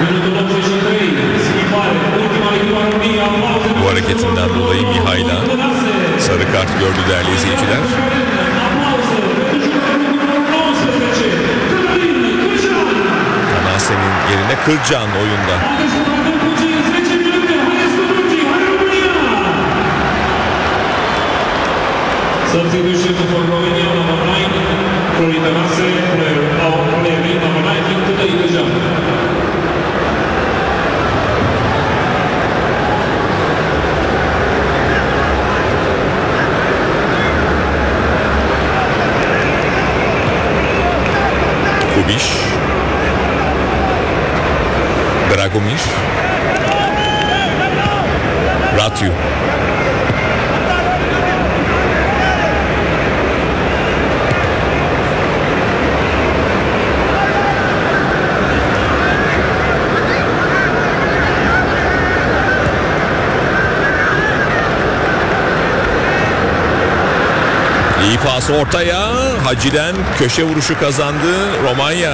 Bu hareketinden dolayı Mihail'a sarı kart gördü değerli izleyiciler. Tanase'nin yerine Kırcan oyunda. Substitution for Romania number 9, Florida Tanase, player number 9 into the Kırcan. Kubiş, Dragomir, Ratyu. İyi pas ortaya. Hacı'den köşe vuruşu kazandı Romanya.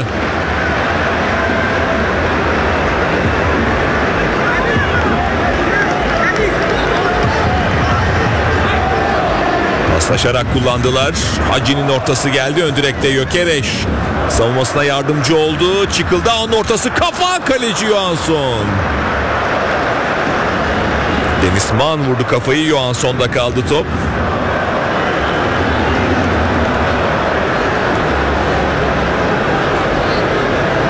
Paslaşarak kullandılar. Hacı'nın ortası geldi. Ön direkte Gyökeres savunmasına yardımcı oldu. Çıkıldı. Onun ortası kafa. Kaleci Johansson. Deniz Man vurdu kafayı. Johansson'da kaldı top.